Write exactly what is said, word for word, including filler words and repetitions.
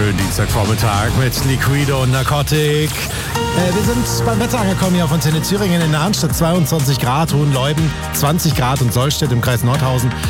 schönen Dienstagvormittag mit Liquido und Narcotic. Äh, wir sind beim Wetter angekommen hier auf Antenne Thüringen in der Arnstadt. zweiundzwanzig Grad, Hohenleuben, zwanzig Grad und Sollstedt im Kreis Nordhausen.